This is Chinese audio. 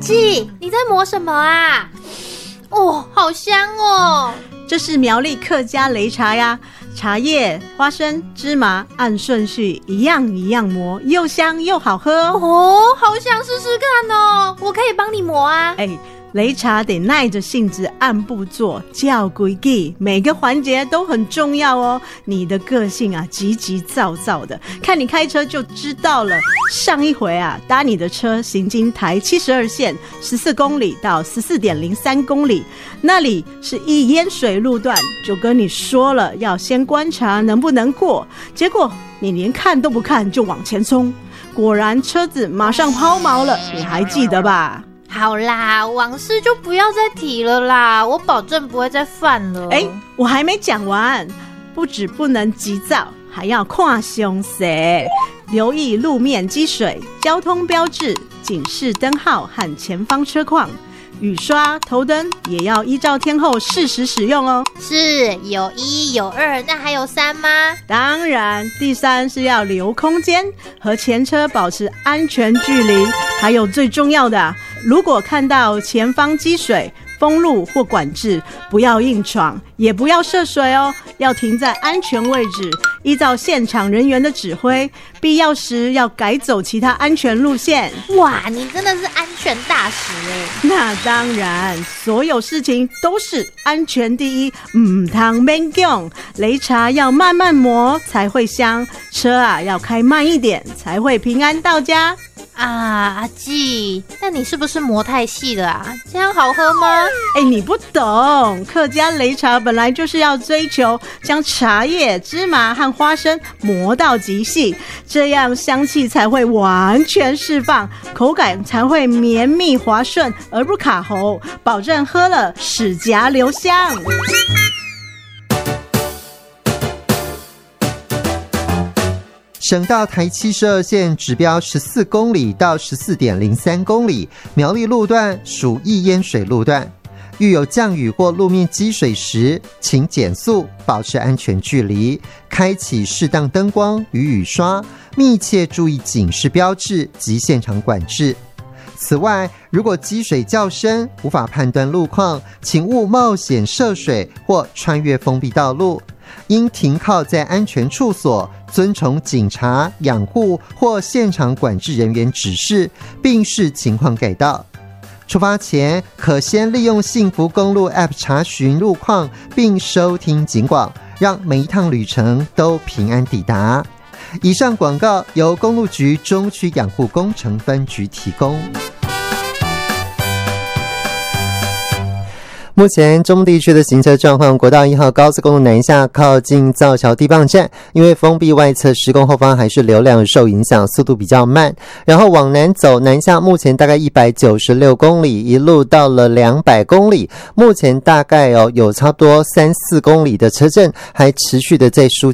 季，你在磨什么啊？哦，好香哦！ 这是苗栗客家擂茶呀，茶叶、花生、芝麻按顺序一样一样磨，又香又好喝哦，好想试试看哦！我可以帮你磨啊。 擂茶得耐着性子按步做，叫规矩，每个环节都很重要哦。你的个性啊，急急躁躁的，看你开车就知道了。上一回啊，搭你的车行经台72线14公里到14.03公里，那里是一淹水路段，就跟你说了要先观察能不能过，结果你连看都不看就往前冲，果然车子马上抛锚了，你还记得吧？ 好啦，往事就不要再提了啦，我保证不会再犯了。 我还没讲完，不止不能急躁，还要看详细，留意路面积水、交通标志、警示灯号和前方车况。雨刷、头灯也要依照天候适时使用哦。 是，有1有2，那还有3吗？ 当然，第3是要留空间，和前车保持安全距离。还有最重要的，如果看到前方积水、封路或管制，不要硬闯，也不要涉水哦，要停在安全位置，依照现场人员的指挥，必要时要改走其他安全路线。 哇，你真的是安全大使耶！ 那当然，所有事情都是安全第一，唔通免讲。擂茶要慢慢磨才会香，车啊要开慢一点才会平安到家。 阿季，那你是不是磨太细了啊？这样好喝吗？ 你不懂，客家擂茶本来就是要追求将茶叶、芝麻和花生磨到极细，这样香气才会完全释放，口感才会绵密滑顺而不卡喉，保证喝了齿颊留香。 省道台72线指标14公里到14.03公里，苗栗路段属易淹水路段，遇有降雨或路面积水时，请减速，保持安全距离，开启适当灯光与雨刷，密切注意警示标志及现场管制。此外，如果积水较深，无法判断路况，请勿冒险涉水或穿越封闭道路，应停靠在安全处所，遵从警察、养护或现场管制人员指示，并视情况改道。出发前，可先利用幸福公路 App 查询路况，并收听警广，让每一趟旅程都平安抵达。以上广告由公路局中区养护工程分局提供。目前中部地区的行车状况，国道1号高速公路南下靠近造桥地磅站，因为封闭外侧施工，后方还是流量受影响，速度比较慢。然后往南走，南下目前大概196公里，一路到了200公里，目前大概有差不多3-4公里的车阵还持续的在疏